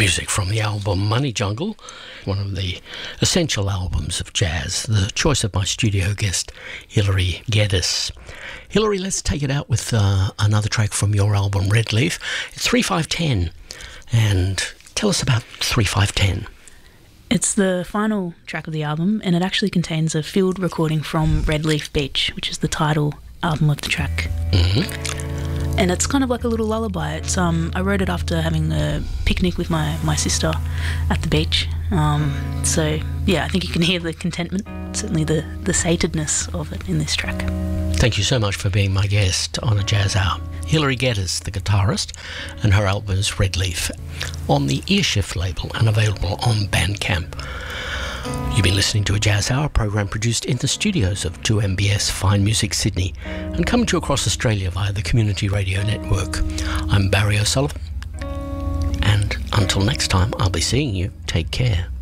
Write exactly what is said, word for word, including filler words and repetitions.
Music from the album Money Jungle, one of the essential albums of jazz, the choice of my studio guest, Hilary Geddes. Hilary, let's take it out with uh, another track from your album, Red Leaf. It's three five ten, and tell us about three five ten. It's the final track of the album, and it actually contains a field recording from Red Leaf Beach, which is the title album of the track. Mm-hmm. And it's kind of like a little lullaby. It's um, I wrote it after having a picnic with my, my sister at the beach. Um, so, yeah, I think you can hear the contentment, certainly the, the satedness of it in this track. Thank you so much for being my guest on A Jazz Hour. Hilary Geddes, the guitarist, and her album is Red Leaf, on the Earshift label and available on Bandcamp. You've been listening to A Jazz Hour, program produced in the studios of two M B S Fine Music Sydney and coming to you across Australia via the Community Radio Network. I'm Barry O'Sullivan, and until next time, I'll be seeing you. Take care.